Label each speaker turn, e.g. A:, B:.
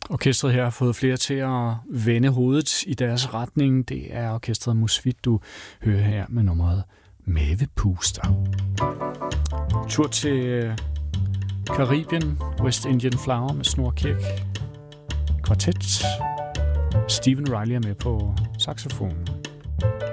A: Orkestret her har fået flere til at vende hovedet i deres retning. Det er orkestret Musvit, du hører her med nummeret Mavepuster. Tur til Karibien, West Indian Flower med Snor Kirk Kvartet. Stephen Riley er med på saxofonen.